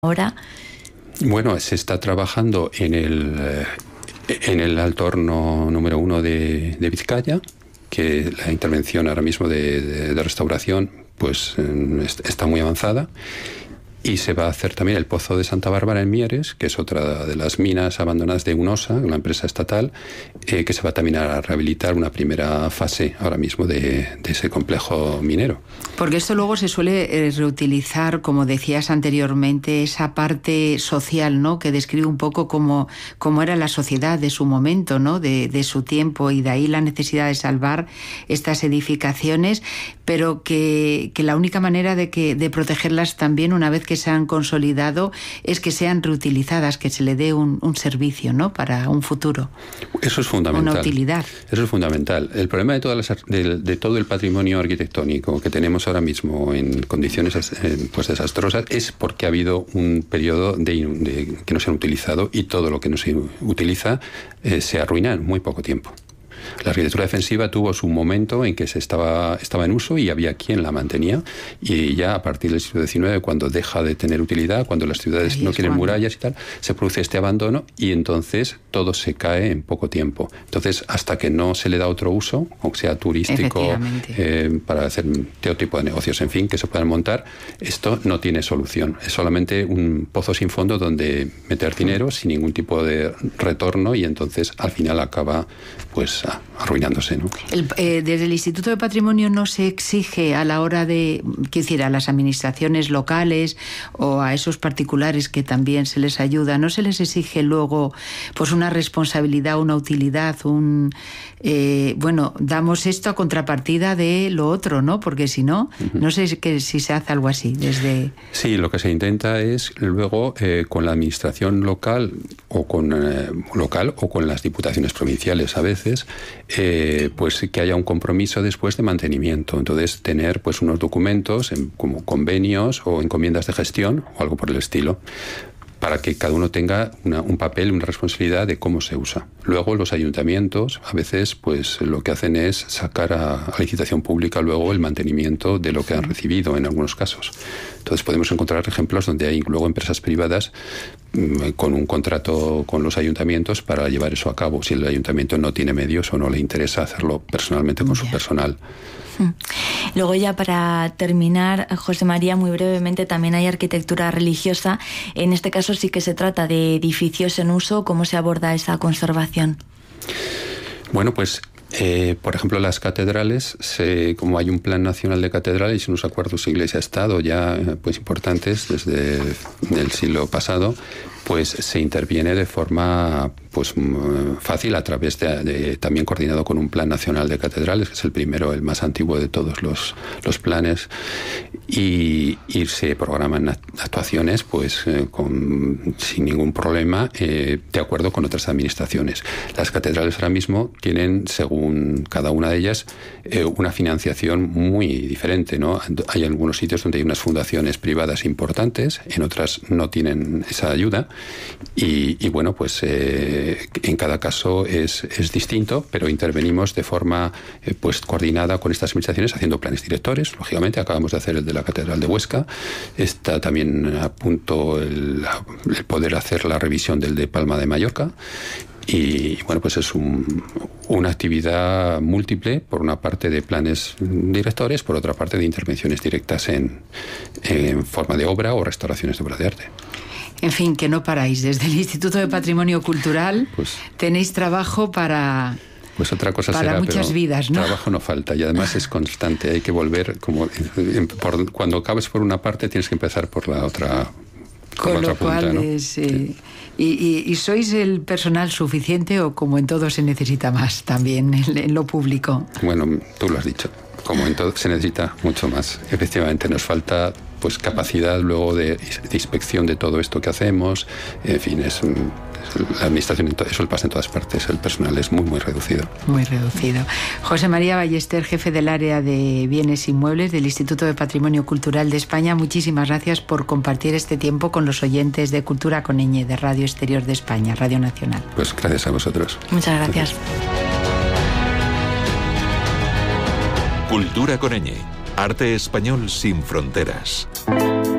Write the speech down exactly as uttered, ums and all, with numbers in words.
ahora? Bueno, se está trabajando en el, en el Alto Horno número uno de, de Vizcaya, que la intervención ahora mismo de, de, de restauración pues está muy avanzada. Y se va a hacer también el Pozo de Santa Bárbara en Mieres, que es otra de las minas abandonadas de UNOSA, una empresa estatal, eh, que se va también a rehabilitar una primera fase ahora mismo de, de ese complejo minero. Porque esto luego se suele eh, reutilizar, como decías anteriormente, esa parte social, ¿no?, que describe un poco cómo, cómo era la sociedad de su momento, ¿no?, de, de su tiempo, y de ahí la necesidad de salvar estas edificaciones, pero que, que la única manera de, que, de protegerlas también, una vez que que se han consolidado, es que sean reutilizadas, que se le dé un, un servicio, ¿no?, para un futuro. Eso es fundamental. Una utilidad. Eso es fundamental. El problema de, todas las, de, de todo el patrimonio arquitectónico que tenemos ahora mismo en condiciones pues desastrosas es porque ha habido un periodo de, de, que no se han utilizado, y todo lo que no se utiliza eh, se arruina en muy poco tiempo. La arquitectura defensiva tuvo su momento en que se estaba, estaba en uso y había quien la mantenía, y ya a partir del siglo diecinueve, cuando deja de tener utilidad, cuando las ciudades no quieren murallas y tal, se produce este abandono, y entonces todo se cae en poco tiempo. Entonces, hasta que no se le da otro uso, o sea turístico, eh, para hacer todo tipo de negocios, en fin, que se puedan montar, esto no tiene solución. Es solamente un pozo sin fondo donde meter dinero sin ningún tipo de retorno, y entonces al final acaba pues arruinándose, ¿no? El, eh, desde el Instituto de Patrimonio no se exige a la hora de, quiero decir, a las administraciones locales o a esos particulares que también se les ayuda, no se les exige luego pues una responsabilidad, una utilidad, un eh, bueno, damos esto a contrapartida de lo otro, ¿no? Porque si no, uh-huh. no sé que, si se hace algo así desde... Sí, lo que se intenta es luego eh, con la administración local o con eh, local o con las diputaciones provinciales a veces, eh, pues que haya un compromiso después de mantenimiento. Entonces tener pues unos documentos en, como convenios o encomiendas de gestión o algo por el estilo, para que cada uno tenga una, un papel, una responsabilidad de cómo se usa. Luego los ayuntamientos a veces pues lo que hacen es sacar a, a licitación pública luego el mantenimiento de lo que han recibido en algunos casos. Entonces podemos encontrar ejemplos donde hay luego empresas privadas mmm, con un contrato con los ayuntamientos para llevar eso a cabo, si el ayuntamiento no tiene medios o no le interesa hacerlo personalmente con su personal. Luego, ya para terminar, José María, muy brevemente, también hay arquitectura religiosa. En este caso sí que se trata de edificios en uso. ¿Cómo se aborda esa conservación? Bueno, pues Eh, por ejemplo, las catedrales, se, como hay un plan nacional de catedrales y unos acuerdos Iglesia-Estado ya pues importantes desde el siglo pasado, pues se interviene de forma pues fácil a través de, de también coordinado con un plan nacional de catedrales, que es el primero, el más antiguo de todos los, los planes, y, y se programan actuaciones pues eh, con, sin ningún problema, eh, de acuerdo con otras administraciones. Las catedrales ahora mismo tienen, según cada una de ellas, eh, una financiación muy diferente, ¿no? Hay algunos sitios donde hay unas fundaciones privadas importantes, en otras no tienen esa ayuda, y, y bueno, pues eh, en cada caso es, es distinto, pero intervenimos de forma eh, pues coordinada con estas administraciones, haciendo planes directores. Lógicamente acabamos de hacer el de la Catedral de Huesca, está también a punto el, el poder hacer la revisión del de Palma de Mallorca. Y bueno, pues es un, una actividad múltiple, por una parte de planes directores, por otra parte de intervenciones directas en, en forma de obra o restauraciones de obras de arte. En fin, que no paráis. Desde el Instituto de Patrimonio Cultural pues, tenéis trabajo para... Pues otra cosa para será, muchas pero vidas, ¿no? Trabajo no falta, y además es constante. Hay que volver, como por, cuando acabes por una parte tienes que empezar por la otra. Con lo lo cual punta, ¿no? es... Eh, y, y, ¿Y sois el personal suficiente, o como en todo se necesita más también en, en lo público? Bueno, tú lo has dicho. Como en todo se necesita mucho más. Efectivamente, nos falta pues capacidad luego de, de inspección de todo esto que hacemos. En fin, es... la administración, eso pasa en todas partes, el personal es muy, muy reducido. Muy reducido. José María Ballester, jefe del área de bienes inmuebles del Instituto de Patrimonio Cultural de España, muchísimas gracias por compartir este tiempo con los oyentes de Cultura con ñ de Radio Exterior de España, Radio Nacional. Pues gracias a vosotros. Muchas gracias. Cultura con ñ. Arte español sin fronteras.